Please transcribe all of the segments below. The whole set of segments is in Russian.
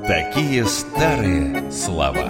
Такие старые слова.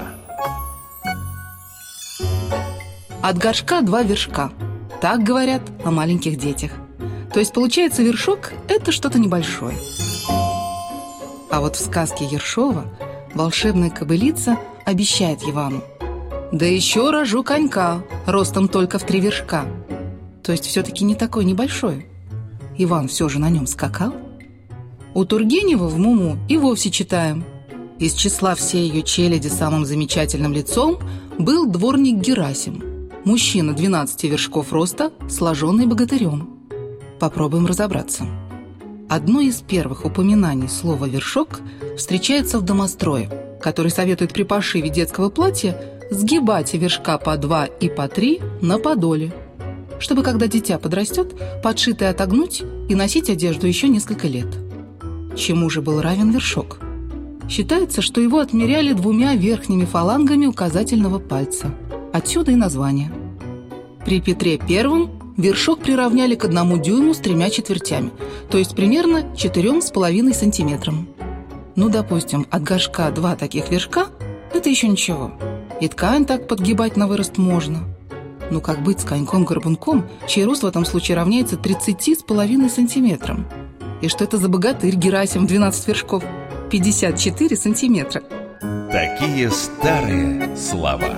От горшка два вершка. Так говорят о маленьких детях. То есть, получается, вершок – это что-то небольшое. А вот в сказке Ершова волшебная кобылица обещает Ивану: «Да еще рожу конька, ростом только в 3 вершка». То есть, все-таки не такой небольшой. Иван все же на нем скакал. У Тургенева в «Муму» и вовсе читаем: из числа всей ее челяди самым замечательным лицом был дворник Герасим, мужчина 12 вершков роста, сложенный богатырем. Попробуем разобраться. Одно из первых упоминаний слова «вершок» встречается в домострое, который советует при пошиве детского платья сгибать вершка по 2 и по 3 на подоле, чтобы, когда дитя подрастет, подшитое отогнуть и носить одежду еще несколько лет. Чему же был равен вершок? Считается, что его отмеряли 2 верхними фалангами указательного пальца. Отсюда и название. При Петре I вершок приравняли к 1 дюйму с 3 четвертями, то есть примерно 4,5 сантиметрам. Ну, допустим, от горшка 2 таких вершка – это еще ничего. И ткань так подгибать на вырост можно. Но как быть с коньком-горбунком, чей рост в этом случае равняется 30,5 сантиметрам? И что это за богатырь Герасим 12 вершков? 54 сантиметра. Такие старые слова.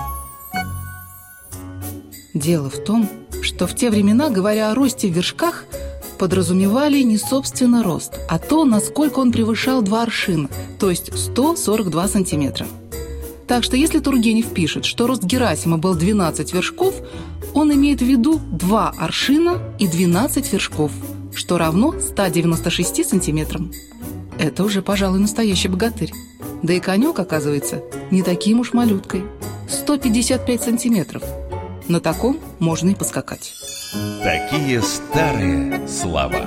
Дело в том, что в те времена, говоря о росте в вершках, подразумевали не собственно рост, а то, насколько он превышал 2 аршина, то есть 142 сантиметра. Так что если Тургенев пишет, что рост Герасима был 12 вершков, он имеет в виду 2 аршина и 12 вершков, что равно 196 сантиметрам. Это уже, пожалуй, настоящий богатырь. Да и конек, оказывается, не таким уж малюткой. 155 сантиметров. На таком можно и поскакать. Такие старые слова.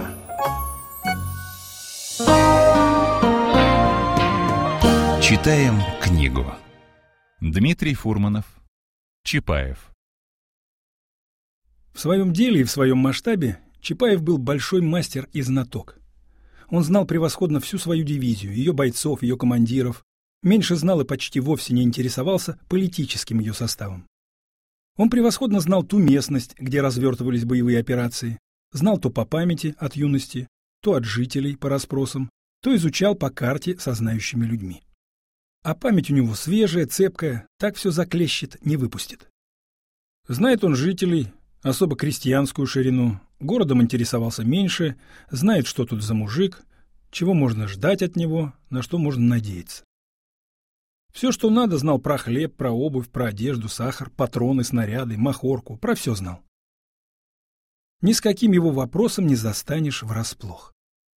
Читаем книгу. Дмитрий Фурманов. Чапаев. В своем деле и в своем масштабе Чапаев был большой мастер и знаток. Он знал превосходно всю свою дивизию, ее бойцов, ее командиров. Меньше знал и почти вовсе не интересовался политическим ее составом. Он превосходно знал ту местность, где развертывались боевые операции, знал то по памяти от юности, то от жителей по расспросам, то изучал по карте со знающими людьми. А память у него свежая, цепкая, так все заклещет, не выпустит. Знает он жителей, особо крестьянскую ширину, городом интересовался меньше, знает, что тут за мужик, чего можно ждать от него, на что можно надеяться. Все, что надо, знал про хлеб, про обувь, про одежду, сахар, патроны, снаряды, махорку, про все знал. Ни с каким его вопросом не застанешь врасплох.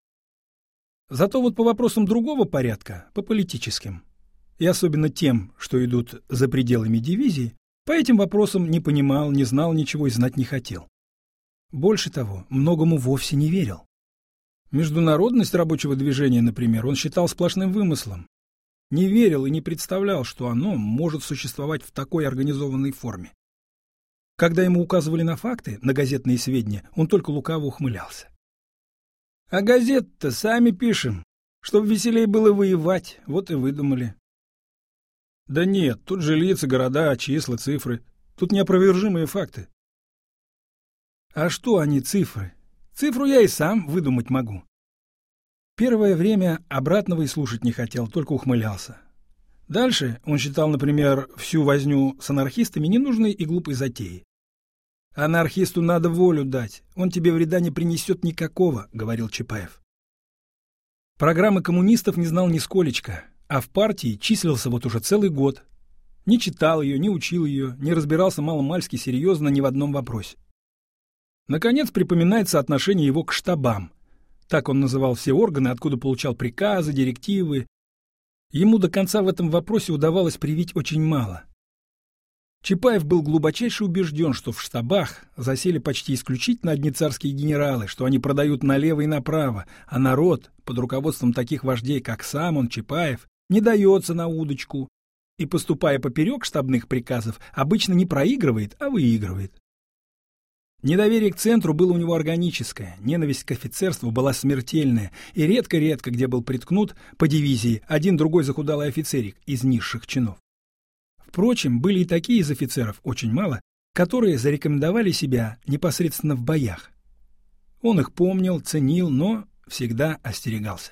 Зато вот по вопросам другого порядка, по политическим, и особенно тем, что идут за пределами дивизии, по этим вопросам не понимал, не знал ничего и знать не хотел. Больше того, многому вовсе не верил. Международность рабочего движения, например, он считал сплошным вымыслом. Не верил и не представлял, что оно может существовать в такой организованной форме. Когда ему указывали на факты, на газетные сведения, он только лукаво ухмылялся. А газет-то сами пишем, чтобы веселее было воевать, вот и выдумали. Да нет, тут же лица, города, числа, цифры. Тут неопровержимые факты. А что они, цифры? Цифру я и сам выдумать могу. Первое время обратного и слушать не хотел, только ухмылялся. Дальше он считал, например, всю возню с анархистами ненужной и глупой затеей. «Анархисту надо волю дать, он тебе вреда не принесет никакого», — говорил Чапаев. Программы коммунистов не знал нисколечко, а в партии числился вот уже целый год. Не читал ее, не учил ее, не разбирался маломальски серьезно ни в одном вопросе. Наконец припоминается отношение его к штабам. Так он называл все органы, откуда получал приказы, директивы. Ему до конца в этом вопросе удавалось привить очень мало. Чапаев был глубочайше убежден, что в штабах засели почти исключительно одни царские генералы, что они продают налево и направо, а народ, под руководством таких вождей, как сам он, Чапаев, не дается на удочку и, поступая поперек штабных приказов, обычно не проигрывает, а выигрывает. Недоверие к центру было у него органическое, ненависть к офицерству была смертельная, и редко-редко, где был приткнут по дивизии один-другой захудалый офицерик из низших чинов. Впрочем, были и такие из офицеров, очень мало, которые зарекомендовали себя непосредственно в боях. Он их помнил, ценил, но всегда остерегался.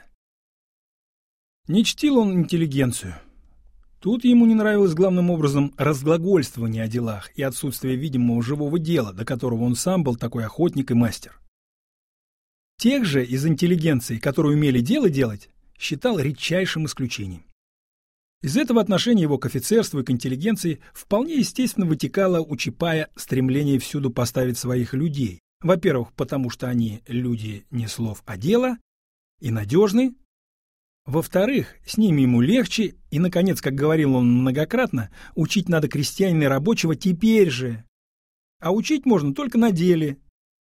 Не чтил он интеллигенцию. Тут ему не нравилось главным образом разглагольствование о делах и отсутствие видимого живого дела, до которого он сам был такой охотник и мастер. Тех же из интеллигенции, которые умели дело делать, считал редчайшим исключением. Из этого отношения его к офицерству и к интеллигенции вполне естественно вытекало у Чапая стремление всюду поставить своих людей. Во-первых, потому что они люди не слов, а дела, и надежны. Во-вторых, с ними ему легче, и, наконец, как говорил он многократно, учить надо крестьянина и рабочего теперь же. А учить можно только на деле.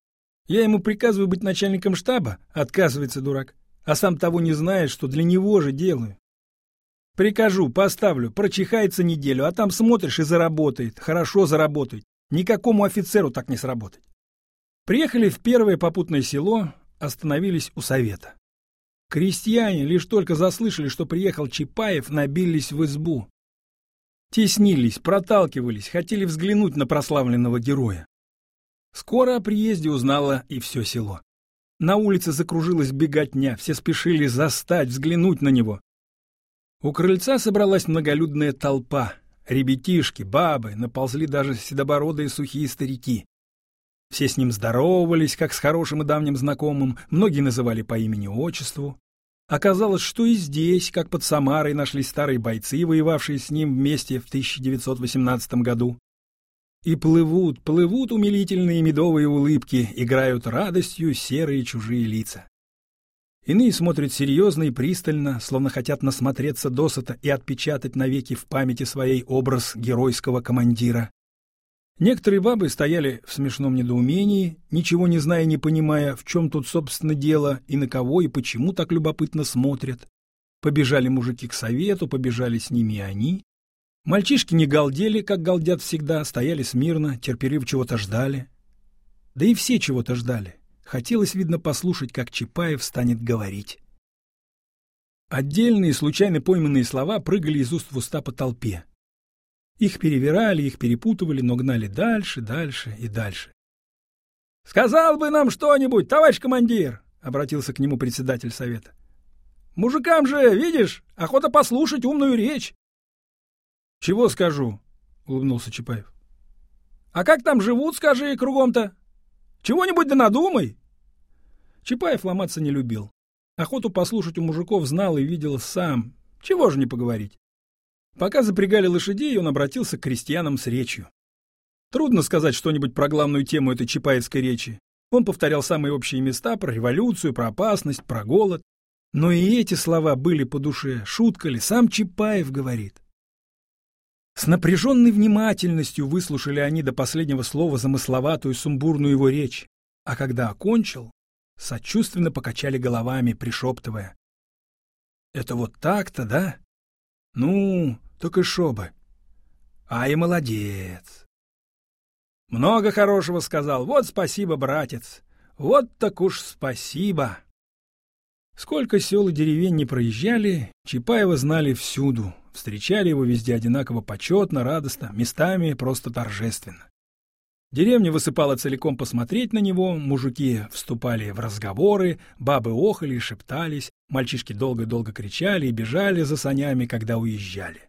Я ему приказываю быть начальником штаба, отказывается дурак, а сам того не знает, что для него же делаю. Прикажу, поставлю, прочихается неделю, а там смотришь и заработает, хорошо заработает. Никакому офицеру так не сработать. Приехали в первое попутное село, остановились у совета. Крестьяне, лишь только заслышали, что приехал Чапаев, набились в избу. Теснились, проталкивались, хотели взглянуть на прославленного героя. Скоро о приезде узнало и все село. На улице закружилась беготня, все спешили застать, взглянуть на него. У крыльца собралась многолюдная толпа. Ребятишки, бабы, наползли даже седобородые сухие старики. Все с ним здоровались, как с хорошим и давним знакомым, многие называли по имени-отчеству. Оказалось, что и здесь, как под Самарой, нашлись старые бойцы, воевавшие с ним вместе в 1918 году. И плывут умилительные медовые улыбки, играют радостью серые чужие лица. Иные смотрят серьезно и пристально, словно хотят насмотреться досыта и отпечатать навеки в памяти своей образ геройского командира. Некоторые бабы стояли в смешном недоумении, ничего не зная и не понимая, в чем тут, собственно, дело, и на кого, и почему так любопытно смотрят. Побежали мужики к совету, побежали с ними и они. Мальчишки не галдели, как галдят всегда, стояли смирно, терпеливо чего-то ждали. Да и все чего-то ждали. Хотелось, видно, послушать, как Чапаев станет говорить. Отдельные, случайно пойманные слова прыгали из уст в уста по толпе. Их перевирали, их перепутывали, но гнали дальше, дальше и дальше. — Сказал бы нам что-нибудь, товарищ командир! — обратился к нему председатель совета. — Мужикам же, видишь, охота послушать умную речь. — Чего скажу? — улыбнулся Чапаев. — А как там живут, скажи, кругом-то? Чего-нибудь да надумай. Чапаев ломаться не любил. Охоту послушать у мужиков знал и видел сам. Чего же не поговорить? Пока запрягали лошадей, он обратился к крестьянам с речью. Трудно сказать что-нибудь про главную тему этой чапаевской речи. Он повторял самые общие места про революцию, про опасность, про голод. Но и эти слова были по душе. Шутка ли? Сам Чапаев говорит. С напряженной внимательностью выслушали они до последнего слова замысловатую сумбурную его речь. А когда окончил, сочувственно покачали головами, пришептывая. «Это вот так-то, да? Ну, так и шо бы. Ай, молодец. Много хорошего сказал. Вот спасибо, братец. Вот так уж спасибо». Сколько сел и деревень не проезжали, Чапаева знали всюду. Встречали его везде одинаково почетно, радостно, местами просто торжественно. Деревня высыпала целиком посмотреть на него, мужики вступали в разговоры, бабы охали и шептались, мальчишки долго-долго кричали и бежали за санями, когда уезжали.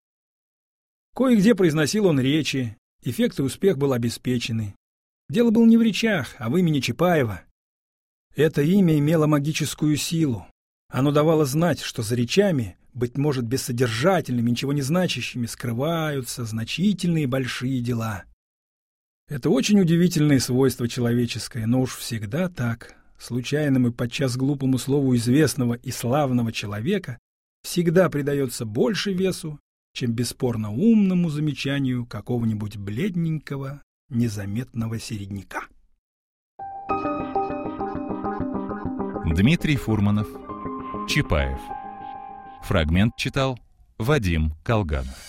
Кое-где произносил он речи, эффект и успех был обеспечены. Дело было не в речах, а в имени Чапаева. Это имя имело магическую силу. Оно давало знать, что за речами, быть может, бессодержательными, ничего не значащими, скрываются значительные большие дела. Это очень удивительное свойство человеческое, но уж всегда так. Случайному и подчас глупому слову известного и славного человека всегда придается больше весу, чем бесспорно умному замечанию какого-нибудь бледненького, незаметного середняка. Дмитрий Фурманов. Чапаев. Фрагмент читал Вадим Колганов.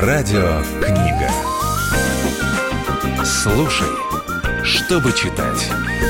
Радиокнига. Слушай, чтобы читать.